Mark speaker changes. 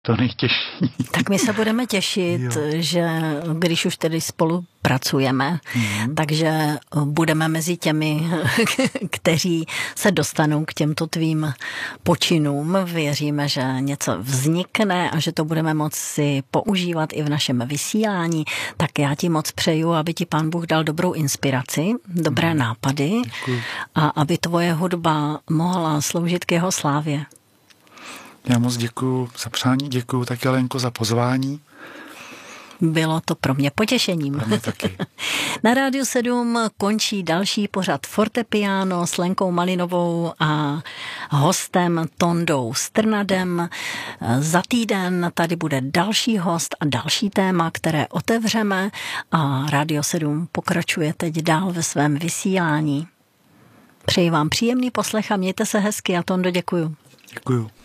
Speaker 1: to nejtěžší.
Speaker 2: Tak my se budeme těšit, že když už tedy spolu pracujeme, takže budeme mezi těmi, kteří se dostanou k těmto tvým počinům. Věříme, že něco vznikne a že to budeme moci používat i v našem vysílání. Tak já ti moc přeju, aby ti Pán Bůh dal dobrou inspiraci, dobré nápady.
Speaker 1: Děkuji.
Speaker 2: A aby tvoje hudba mohla sloužit k jeho slávě.
Speaker 1: Já moc děkuju za přání, děkuju taky, Lenko, za pozvání.
Speaker 2: Bylo to pro mě potěšením.
Speaker 1: Pro mě taky.
Speaker 2: Na Rádiu 7 končí další pořad Fortepiano s Lenkou Malinovou a hostem Tondou Strnadem. Za týden tady bude další host a další téma, které otevřeme a Rádio 7 pokračuje teď dál ve svém vysílání. Přeji vám příjemný poslech a mějte se hezky a Tondo, děkuju.
Speaker 1: Děkuju.